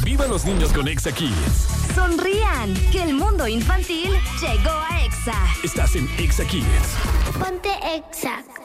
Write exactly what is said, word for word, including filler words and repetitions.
¡Viva los niños con Exa Kids! Sonrían, que el mundo infantil llegó a Exa. Estás en Exa Kids. Ponte Exa.